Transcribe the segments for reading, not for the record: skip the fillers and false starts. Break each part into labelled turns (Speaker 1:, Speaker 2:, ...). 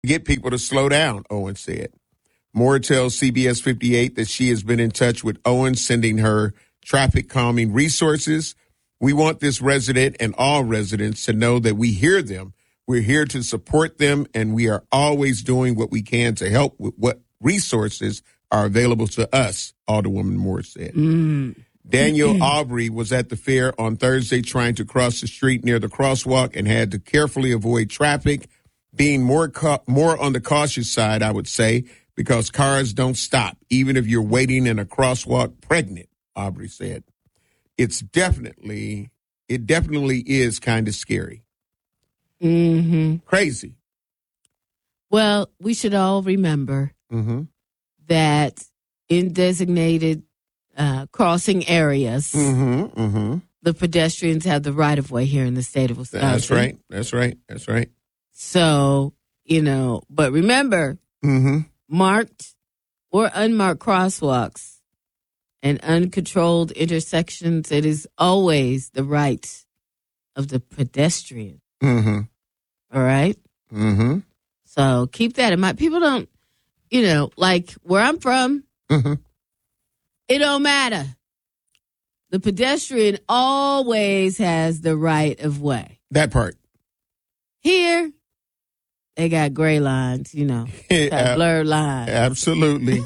Speaker 1: Get people to slow down, Owen said. Moore tells CBS 58 that she has been in touch with Owen, sending her traffic calming resources. We want this resident and all residents to know that we hear them. We're here to support them, and we are always doing what we can to help with what resources are available to us, Alderwoman Moore said. Daniel Aubrey was at the fair on Thursday trying to cross the street near the crosswalk and had to carefully avoid traffic, being more on the cautious side, I would say, because cars don't stop, even if you're waiting in a crosswalk pregnant, Aubrey said. It definitely is kind of scary.
Speaker 2: Mm-hmm.
Speaker 1: Crazy.
Speaker 2: Well, we should all remember that in designated crossing areas, the pedestrians have the right of way here in the state of Wisconsin.
Speaker 1: That's right.
Speaker 2: So, but remember, marked or unmarked crosswalks and uncontrolled intersections, it is always the right of the pedestrian. All right? So keep that in mind. People don't, like where I'm from, it don't matter. The pedestrian always has the right of way.
Speaker 1: That part.
Speaker 2: Here, they got gray lines, got blurred lines.
Speaker 1: Absolutely.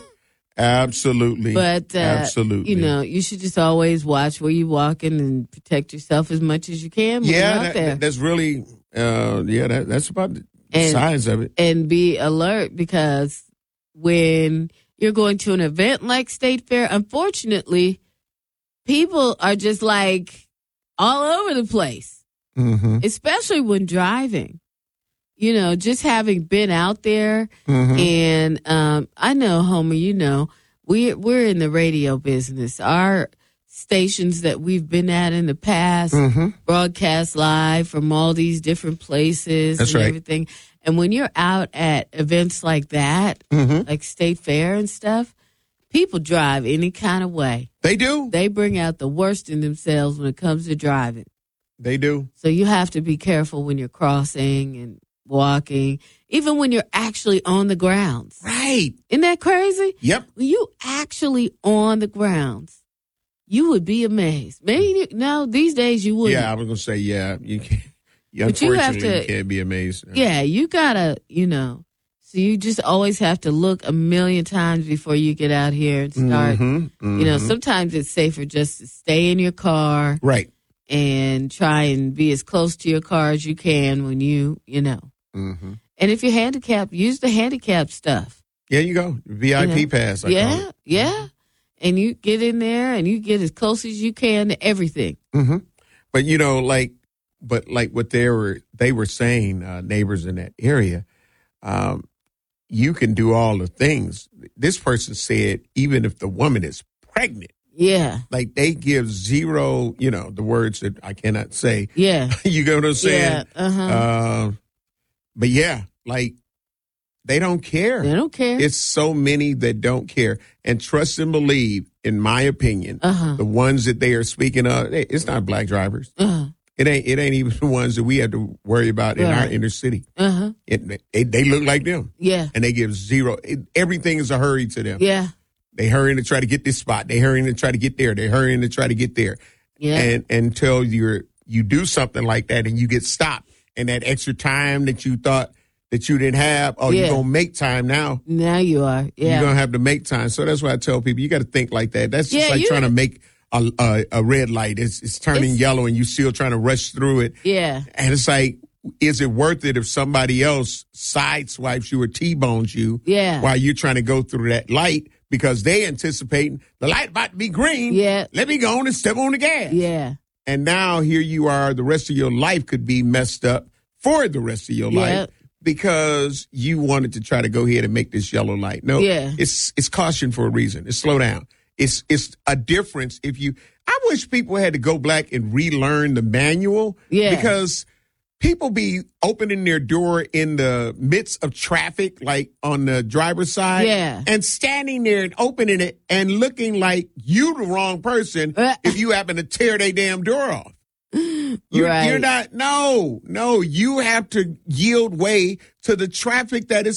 Speaker 2: But,
Speaker 1: absolutely.
Speaker 2: You should just always watch where you're walking and protect yourself as much as you can when you're out there.
Speaker 1: That's really, that's about the size of it.
Speaker 2: And be alert, because when you're going to an event like State Fair, unfortunately, people are just like all over the place, especially when driving. Just having been out there, and I know, Homer, we're in the radio business. Our stations that we've been at in the past broadcast live from all these different places.
Speaker 1: That's
Speaker 2: and
Speaker 1: right.
Speaker 2: everything. And when you're out at events like that, like State Fair and stuff, people drive any kind of way.
Speaker 1: They do.
Speaker 2: They bring out the worst in themselves when it comes to driving.
Speaker 1: They do.
Speaker 2: So you have to be careful when you're crossing and walking, even when you're actually on the grounds.
Speaker 1: Right.
Speaker 2: Isn't that crazy?
Speaker 1: Yep.
Speaker 2: When you actually on the grounds, you would be amazed. Maybe these days you wouldn't.
Speaker 1: Yeah, I was going to say, you can't.
Speaker 2: But you have to,
Speaker 1: you can't be amazed.
Speaker 2: Yeah, you gotta, so you just always have to look a million times before you get out here and start. Sometimes it's safer just to stay in your car.
Speaker 1: Right.
Speaker 2: And try and be as close to your car as you can when And if you're handicapped, use the handicap stuff.
Speaker 1: There you go. VIP pass.
Speaker 2: Yeah. And you get in there and you get as close as you can to everything.
Speaker 1: But like what they were saying, neighbors in that area, you can do all the things. This person said, even if the woman is pregnant.
Speaker 2: Yeah.
Speaker 1: Like they give zero, the words that I cannot say.
Speaker 2: Yeah.
Speaker 1: You get what I'm saying?
Speaker 2: Yeah.
Speaker 1: But yeah, like they don't care.
Speaker 2: They don't care.
Speaker 1: It's so many that don't care. And trust and believe, in my opinion, the ones that they are speaking of, it's not black drivers. It ain't even the ones that we have to worry about in our inner city. They look like them.
Speaker 2: Yeah.
Speaker 1: And they give zero. Everything is a hurry to them.
Speaker 2: Yeah.
Speaker 1: They hurrying to try to get this spot. They hurrying to try to get there. They hurrying to try to get there.
Speaker 2: Yeah.
Speaker 1: And until you do something like that and you get stopped, and that extra time that you thought that you didn't have, you're going to make time now.
Speaker 2: Now you are. Yeah.
Speaker 1: You're going to have to make time. So that's why I tell people, you got to think like that. That's just like trying to make a red light. It's turning yellow and you still trying to rush through it.
Speaker 2: Yeah.
Speaker 1: And it's like, is it worth it if somebody else sideswipes you or T-bones you while you're trying to go through that light? Because they anticipating the light about to be green.
Speaker 2: Yeah.
Speaker 1: Let me go on and step on the gas.
Speaker 2: Yeah.
Speaker 1: And now here you are, the rest of your life could be messed up for the rest of your life because you wanted to try to go ahead and make this yellow light. No, it's caution for a reason. It's slow down. It's a difference I wish people had to go back and relearn the manual because people be opening their door in the midst of traffic, like on the driver's side, and standing there and opening it and looking like you the wrong person if you happen to tear their damn door off.
Speaker 2: Right.
Speaker 1: You're not, no, you have to yield way to the traffic that is